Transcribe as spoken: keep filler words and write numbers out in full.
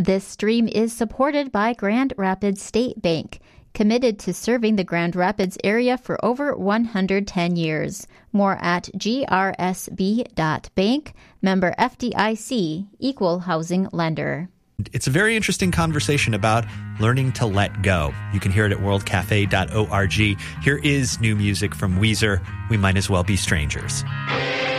This stream is supported by Grand Rapids State Bank, committed to serving the Grand Rapids area for over one hundred ten years. More at g r s b dot bank, member F D I C, equal housing lender. It's a very interesting conversation about learning to let go. You can hear it at world cafe dot org. Here is new music from Weezer, We Might As Well Be Strangers.